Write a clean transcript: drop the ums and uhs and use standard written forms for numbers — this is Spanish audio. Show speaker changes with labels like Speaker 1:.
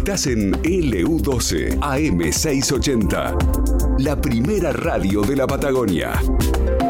Speaker 1: Estás en LU12 AM680, la primera radio de la Patagonia.